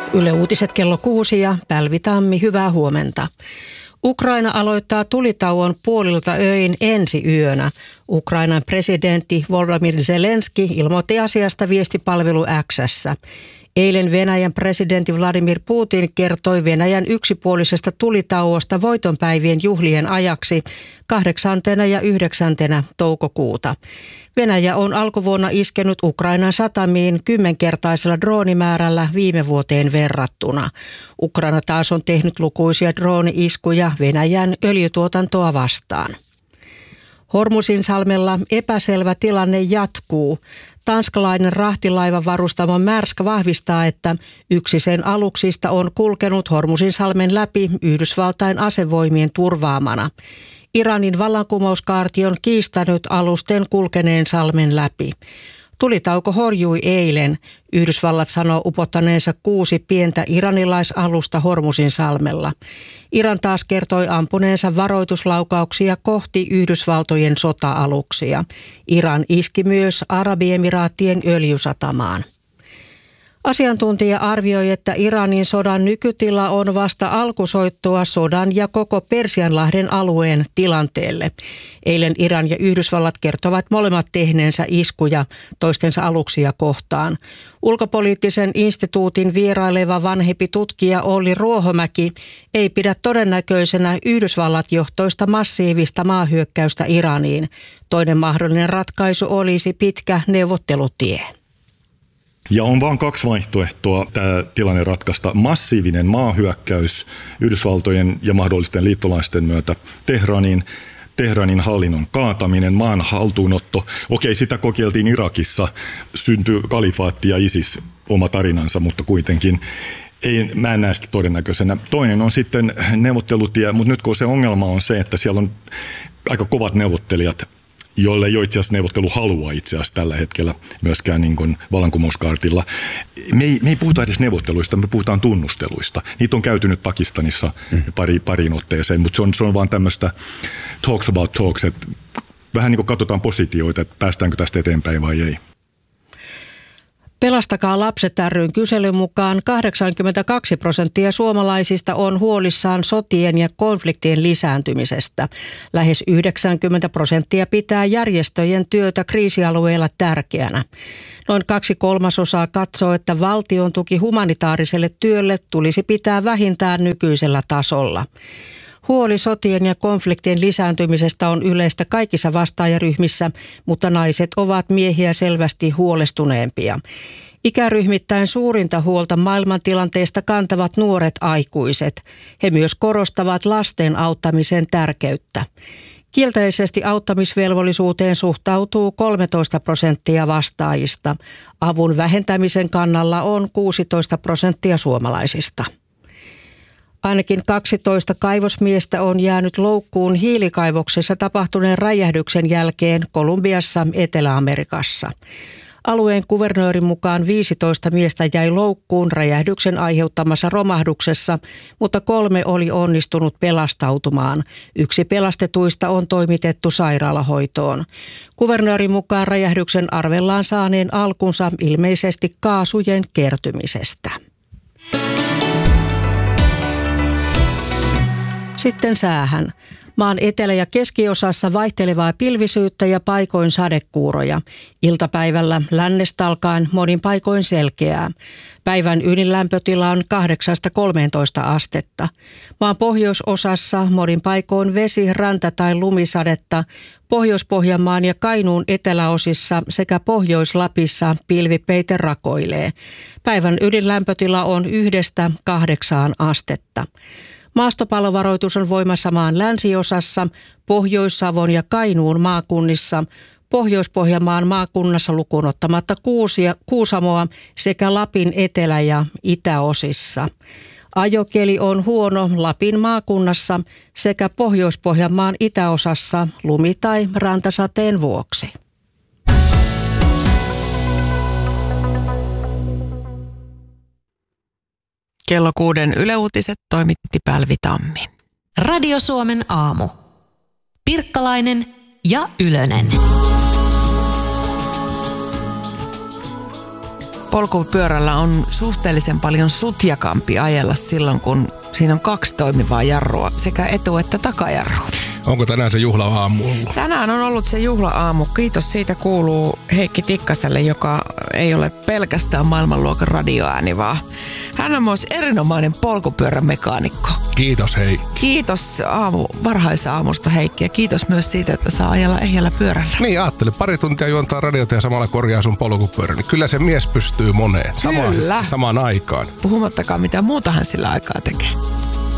Yle Uutiset kello 6 ja Päivi Tammi, hyvää huomenta. Ukraina aloittaa tulitauon puolilta öin ensi yönä. Ukrainan presidentti Volodymyr Zelenski ilmoitti asiasta viestipalvelu X:ssä. Eilen Venäjän presidentti Vladimir Putin kertoi Venäjän yksipuolisesta tulitauosta voitonpäivien juhlien ajaksi 8. ja 9. toukokuuta. Venäjä on alkuvuonna iskenyt Ukrainan satamiin 10-kertaisella droonimäärällä viime vuoteen verrattuna. Ukraina taas on tehnyt lukuisia drooni-iskuja Venäjän öljytuotantoa vastaan. Hormuzinsalmella epäselvä tilanne jatkuu. Tanskalainen rahtilaiva varustamo Maersk vahvistaa, että yksi sen aluksista on kulkenut Hormuzinsalmen läpi Yhdysvaltain asevoimien turvaamana. Iranin vallankumouskaarti on kiistänyt alusten kulkeneen salmen läpi. Tulitauko horjui eilen. Yhdysvallat sanoo upottaneensa 6 pientä iranilaisalusta Hormuzinsalmella. Iran taas kertoi ampuneensa varoituslaukauksia kohti Yhdysvaltojen sota-aluksia. Iran iski myös Arabiemiraattien öljysatamaan. Asiantuntija arvioi, että Iranin sodan nykytila on vasta alkusoittoa sodan ja koko Persianlahden alueen tilanteelle. Eilen Iran ja Yhdysvallat kertovat molemmat tehneensä iskuja toistensa aluksia kohtaan. Ulkopoliittisen instituutin vieraileva vanhempi tutkija Olli Ruohomäki ei pidä todennäköisenä Yhdysvallat-johtoista massiivista maahyökkäystä Iraniin. Toinen mahdollinen ratkaisu olisi pitkä neuvottelutie. Ja on vain 2 vaihtoehtoa tämä tilanne ratkaista. Massiivinen maahyökkäys Yhdysvaltojen ja mahdollisten liittolaisten myötä Teheranin hallinnon kaataminen, maan haltuunotto. Okei, sitä kokeiltiin Irakissa, syntyi kalifaatti ja ISIS, oma tarinansa, mutta kuitenkin mä en näe sitä todennäköisenä. Toinen on sitten neuvottelutie, mutta nyt kun se ongelma on se, että siellä on aika kovat neuvottelijat, joille ei ole itse asiassa neuvotteluhalua itse asiassa tällä hetkellä myöskään niin kuin vallankumouskaartilla. Me ei puhuta edes neuvotteluista, me puhutaan tunnusteluista. Niitä on käyty nyt Pakistanissa pariin otteeseen, mutta se on vaan tämmöistä talks about talks, että vähän niin kuin katsotaan positioita, että päästäänkö tästä eteenpäin vai ei. Pelastakaa lapset ry:n kyselyn mukaan 82% suomalaisista on huolissaan sotien ja konfliktien lisääntymisesestä. Lähes 90% pitää järjestöjen työtä kriisialueilla tärkeänä. Noin 2/3 katsoo, että valtion tuki humanitaariselle työlle tulisi pitää vähintään nykyisellä tasolla. Huoli sotien ja konfliktien lisääntymisestä on yleistä kaikissa vastaajaryhmissä, mutta naiset ovat miehiä selvästi huolestuneempia. Ikäryhmittäin suurinta huolta maailmantilanteesta kantavat nuoret aikuiset. He myös korostavat lasten auttamisen tärkeyttä. Kielteisesti auttamisvelvollisuuteen suhtautuu 13% vastaajista. Avun vähentämisen kannalla on 16% suomalaisista. Ainakin 12 kaivosmiestä on jäänyt loukkuun hiilikaivoksessa tapahtuneen räjähdyksen jälkeen Kolumbiassa, Etelä-Amerikassa. Alueen kuvernöörin mukaan 15 miestä jäi loukkuun räjähdyksen aiheuttamassa romahduksessa, mutta 3 oli onnistunut pelastautumaan. 1 pelastetuista on toimitettu sairaalahoitoon. Kuvernöörin mukaan räjähdyksen arvellaan saaneen alkunsa ilmeisesti kaasujen kertymisestä. Sitten säähän. Maan etelä- ja keskiosassa vaihtelevaa pilvisyyttä ja paikoin sadekuuroja. Iltapäivällä lännestä alkaen monin paikoin selkeää. Päivän ydinlämpötila on 8-13 astetta. Maan pohjoisosassa monin paikoin vesi-, ranta- tai lumisadetta. Pohjois-Pohjanmaan ja Kainuun eteläosissa sekä Pohjois-Lapissa pilvipeite rakoilee. Päivän ydinlämpötila on 1-8 astetta. Maastopallovaroitus on voimassa maan länsiosassa, Pohjois-Savon ja Kainuun maakunnissa, Pohjois-Pohjanmaan maakunnassa lukuun ottamatta Kuusamoa sekä Lapin etelä- ja itäosissa. Ajokeli on huono Lapin maakunnassa sekä Pohjois-Pohjanmaan itäosassa lumi- tai rantasateen vuoksi. Kello 6 Yle Uutiset toimitti Päivi Tammi. Radio Suomen aamu. Pirkkalainen ja Ylönen. polkupyörällä on suhteellisen paljon sutjakampi ajella silloin, kun siinä on 2 toimivaa jarrua, sekä etu- että takajarru. Onko tänään se juhla-aamu ollut? Tänään on ollut se juhla-aamu. Kiitos siitä kuuluu Heikki Tikkaselle, joka ei ole pelkästään maailmanluokan radioääni, vaan hän on myös erinomainen polkupyörämekaanikko. Kiitos Heikki. Kiitos varhaisaamusta Heikki ja kiitos myös siitä, että saa ajella ehjällä pyörällä. Niin, ajattelin 2 tuntia juontaa radiota ja samalla korjaa sun polkupyörän. Niin kyllä se mies pystyy moneen. Kyllä. Samaan aikaan. Puhumattakaan mitä muuta hän sillä aikaa tekee.